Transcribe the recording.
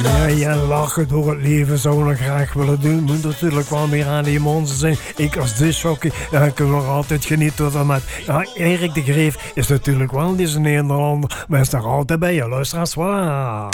Ja, lachen door het leven zou ik graag willen doen. Moet natuurlijk wel meer aan die monster zijn. Ik als disjockey, kan nog altijd genieten van met. Ja, Erik de Greef is natuurlijk wel deze Nederlander. Maar is daar altijd bij je luisteraars. Voilà.